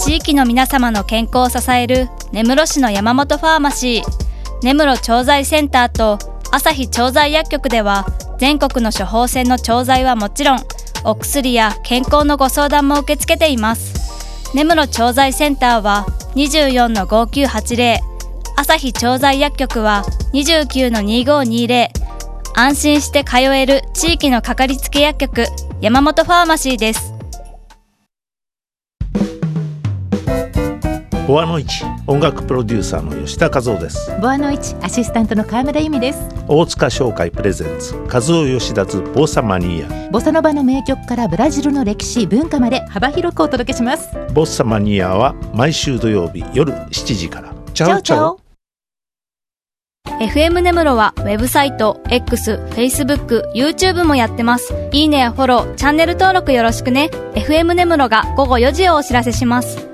地域の皆様の健康を支える根室市の山本ファーマシー、根室調剤センターと朝日調剤薬局では全国の処方箋の調剤はもちろん、お薬や健康のご相談も受け付けています。根室調剤センターは 24-5980、朝日調剤薬局は 29-2520。安心して通える地域のかかりつけ薬局、山本ファーマシーです。 ボアノイチ、音楽プロデューサーの吉田和夫です。 ボアノイチ、アシスタントの川村由美です。 大塚商会プレゼンツ、和夫吉田ズボサマニア。 ボサノバの名曲からブラジルの歴史文化まで幅広くお届けします。 ボッサマニアは毎週土曜日夜7時から。チャオチャオ。 FM 根室はウェブサイト、X、Facebook、YouTube もやってます。いいねやフォロー、チャンネル登録よろしくね。FM 根室が午後4時をお知らせします。